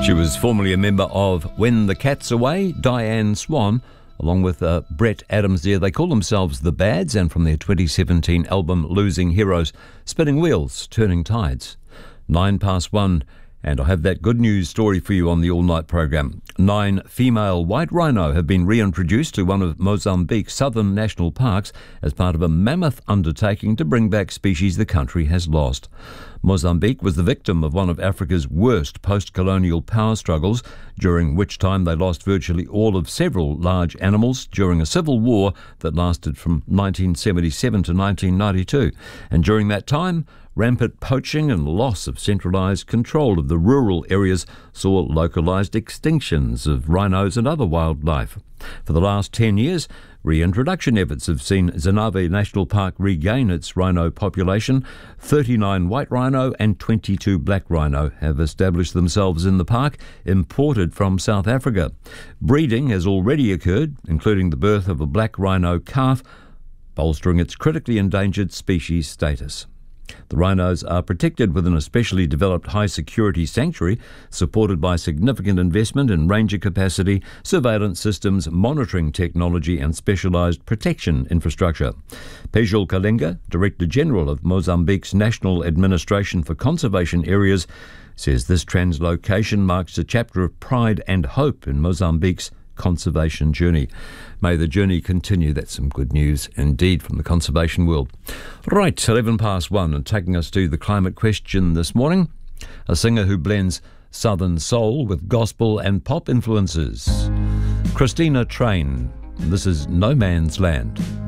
She was formerly a member of When the Cat's Away, Diane Swan, along with Brett Adams there. They call themselves The Bads, and from their 2017 album Losing Heroes, Spinning Wheels, Turning Tides. 1:09, and I have that good news story for you on the all-night program. 9 female white rhino have been reintroduced to one of Mozambique's southern national parks as part of a mammoth undertaking to bring back species the country has lost. Mozambique was the victim of one of Africa's worst post-colonial power struggles, during which time they lost virtually all of several large animals during a civil war that lasted from 1977 to 1992. And during that time, rampant poaching and loss of centralised control of the rural areas saw localised extinctions of rhinos and other wildlife. For the last 10 years, reintroduction efforts have seen Zinave National Park regain its rhino population. 39 white rhino and 22 black rhino have established themselves in the park, imported from South Africa. Breeding has already occurred, including the birth of a black rhino calf, bolstering its critically endangered species status. The rhinos are protected within a specially developed high-security sanctuary, supported by significant investment in ranger capacity, surveillance systems, monitoring technology and specialised protection infrastructure. Pejul Kalenga, Director General of Mozambique's National Administration for Conservation Areas, says this translocation marks a chapter of pride and hope in Mozambique's conservation journey. May the journey continue. That's some good news indeed from the conservation world. Right, 1:11, and taking us to the climate question this morning, a singer who blends southern soul with gospel and pop influences, Christina Train. This is No Man's Land.